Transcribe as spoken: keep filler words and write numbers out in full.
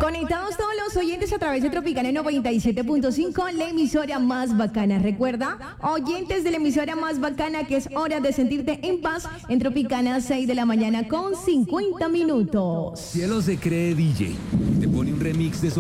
Conectados todos los oyentes a través de Tropicana noventa y siete punto cinco, la emisora más bacana. Recuerda, oyentes de la emisora más bacana, que es hora de sentirte en paz en Tropicana, seis de la mañana con cincuenta minutos. Cielo se cree D J. Te pone un remix de